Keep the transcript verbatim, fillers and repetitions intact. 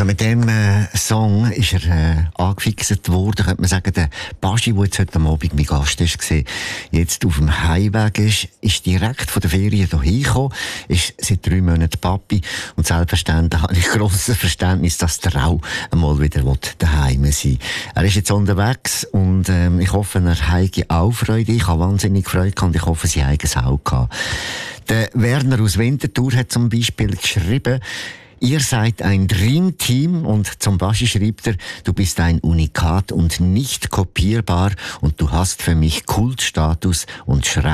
Also mit dem äh, Song ist er äh, angefixt worden, könnte man sagen, der Baschi, der jetzt heute Abend mein Gast ist, war, jetzt auf dem Heimweg ist, ist direkt von der Ferien hierher gekommen, ist seit drei Monaten Papi und selbstverständlich habe ich grosses Verständnis, dass der auch einmal wieder daheim sein will. Er ist jetzt unterwegs und ähm, ich hoffe, er hat auch Freude. Ich habe wahnsinnig Freude gehabt und ich hoffe, sie haben es auch gehabt. Der Werner aus Winterthur hat zum Beispiel geschrieben, ihr seid ein Dreamteam und zum Baschi schreibt er, du bist ein Unikat und nicht kopierbar und du hast für mich Kultstatus und schreibst